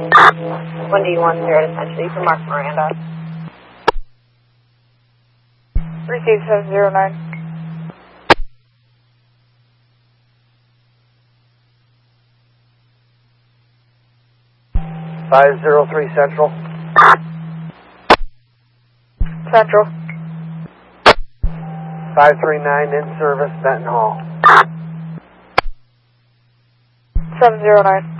1D10 essentially, you can mark Miranda. Receive 709. 503 Central. Central. 539 in service, Benton Hall. 709.